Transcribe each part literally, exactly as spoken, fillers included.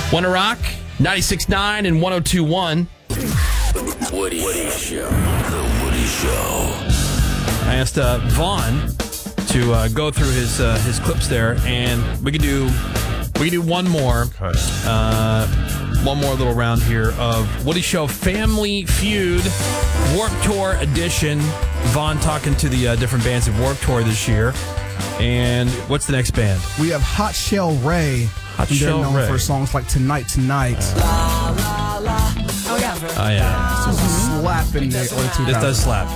Wanna Rock, ninety-six point nine and one oh two point one. The Woody, Woody Show. The Woody Show. I asked uh, Vaughn to uh, go through his uh, his clips there, and we could do we could do one more, uh, one more little round here of Woody Show Family Feud Warped Tour edition. Vaughn talking to the uh, different bands at Warped Tour this year. And what's the next band? We have Hot Shell Ray. Hot They're Shell known Ray. for songs like Tonight, Tonight. Oh, yeah. Oh, yeah. So slap in the early two thousands. This does slap.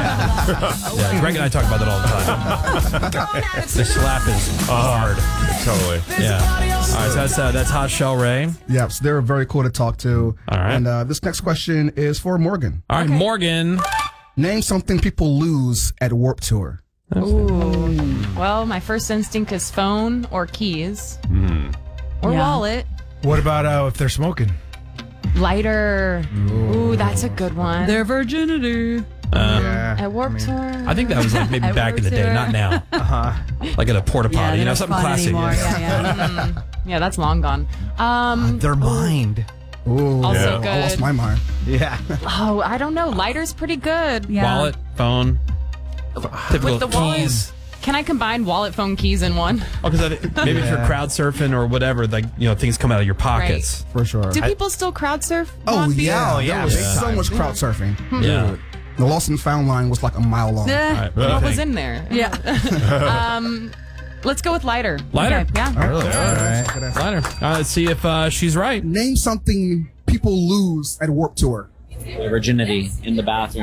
Yeah, Greg and I talk about that all the time. The slap is hard. Totally. Yeah. All right, so that's, uh, that's Hot Shell Ray. Yeah, so they're very cool to talk to. All right. And uh, this next question is for Morgan. All right, Morgan. Name something people lose at Warped Tour. Ooh. Well, my first instinct is phone or keys. Mm. Or Yeah. wallet. What about uh, if they're smoking? Lighter. Ooh, that's a good one. Their virginity. Uh, yeah. At Warped Tour. I think that was like maybe At back in the Warped day, Tour. not now. Uh-huh. Like at a porta Yeah, potty, they you know, don't something fun classic. anymore. Yeah. Yeah, yeah. Mm, yeah, that's long gone. Um, Their mind. Ooh, Also yeah. good. I lost my mind. Yeah. oh, I don't know. Lighter's pretty good. Yeah. Wallet, phone, typical With the wallet. keys. Can I combine wallet, phone, keys in one? Oh, because maybe if you're Yeah. crowd surfing or whatever, like you know, things come out of your pockets. For sure. Do people still crowd surf? Oh, on beach? yeah. Oh, yeah, There was big so time. much crowd surfing. Yeah. The Lost and Found line was like a mile long. Eh, All right, what do you What was think? in there? yeah. um, let's go with lighter. Lighter. Okay, yeah. Really? All right. Lighter. Uh, let's see if uh, she's right. Name something people lose at Warped Tour. Virginity in the bathroom.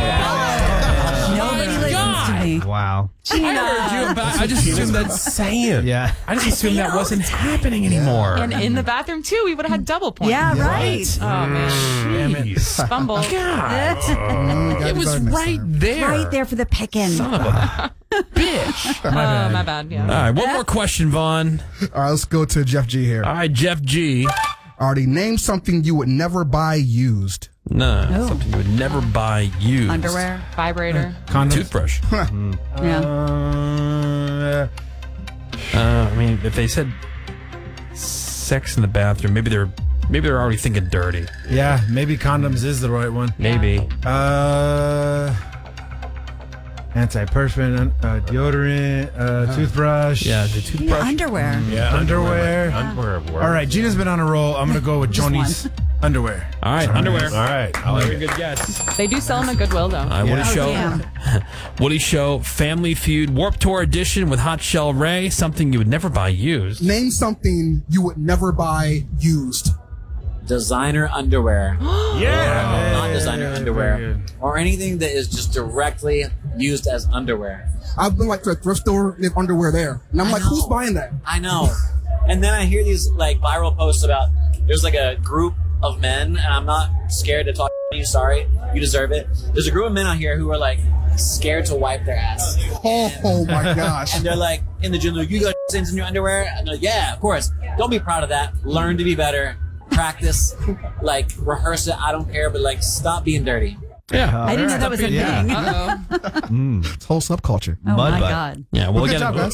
Nobody listens to me. Wow. I heard you about. I just assumed that's saying. Yeah. I just assumed that wasn't happening anymore. And in the bathroom, too, we would have had double points. Yeah, right. Oh, man. Jeez. Fumble. God. Mm, gotta It do was better next right time. there. Right there for the picking. Son of a bitch. Oh, my bad. Yeah. All right, one more question, Vaughn. All right, let's go to Jeff G here. All right, Jeff G. Already, name something you would never buy used. No, Oh. something you would never buy used. Underwear. Vibrator. Condoms. Toothbrush. Yeah. Uh, Uh, I mean, if they said sex in the bathroom, maybe they're maybe they're already thinking dirty. yeah, maybe condoms is the right one. Maybe. Uh, antiperspirant, uh, deodorant, uh, toothbrush. Yeah, the Yeah, toothbrush. underwear. Yeah, underwear. Underwear works. All right, Gina's been on a roll. I'm going to go with Just Johnny's underwear. All right, underwear. All right. I like Very it. good guess. They do sell them at Goodwill, though. All right, Woody Yeah. Show. damn. Woody Show Family Feud Warped Tour edition with Hot Shell Ray. Something you would never buy used. Name something you would never buy used. Designer underwear. Yeah. Non-designer Very underwear. good. Or anything that is just directly used as underwear. I've been like to a thrift store, they have underwear there. And I'm I like, know. who's buying that? I know. And then I hear these like viral posts about there's like a group of men, and I'm not scared to talk to you, sorry. You deserve it. There's a group of men out here who are like scared to wipe their ass. Oh, oh my gosh. And they're like in the gym, like, you got stains in your underwear? And they're like, yeah, of course. Don't be proud of that. Learn to be better. Practice. Like, rehearse it. I don't care, but like, stop being dirty. Yeah. I didn't know that was a Yeah. thing. Uh-oh. It's whole subculture. Oh, Mud my butt. God. Yeah, well, Good again, job, guys.